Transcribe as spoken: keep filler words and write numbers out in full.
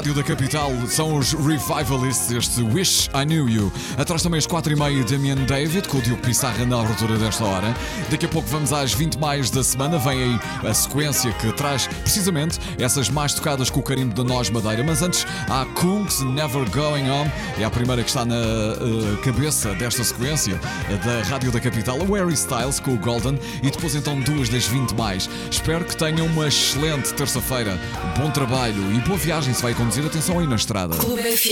Rádio da Capital são os Revivalists, este Wish I Knew You. Atrás também às quatro e meia, Damian David, com o Diogo Pissarra na abertura desta hora. Daqui a pouco vamos às vinte mais da semana. Vem aí a sequência que traz precisamente essas mais tocadas com o carimbo da Nós Madeira. Mas antes há Kungs, Never Going On. É a primeira que está na uh, cabeça desta sequência uh, da Rádio da Capital. A Harry Styles com o Golden. E depois então duas das vinte mais. Espero que tenham uma excelente terça-feira. Bom trabalho e boa viagem se vai conduzir. Atenção aí na estrada.